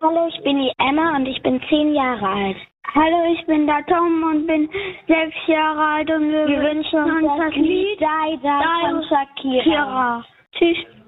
Hallo, ich bin die Emma und ich bin 10 Jahre alt. Hallo, ich bin der Tom und bin 6 Jahre alt und wir wünschen uns das Lied Die von Shakira. Tschüss.